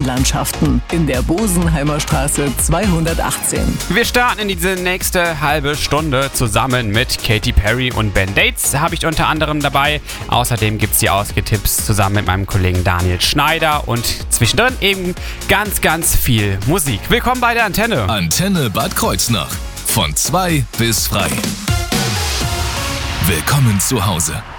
Seenlandschaften in der Bosenheimer Straße 218. Wir starten in diese nächste halbe Stunde zusammen mit Katy Perry und Ben Dates. Habe ich unter anderem dabei. Außerdem gibt es die Ausgetipps zusammen mit meinem Kollegen Daniel Schneider und zwischendrin eben ganz viel Musik. Willkommen bei der Antenne. Antenne Bad Kreuznach. Von 2 bis frei. Willkommen zu Hause.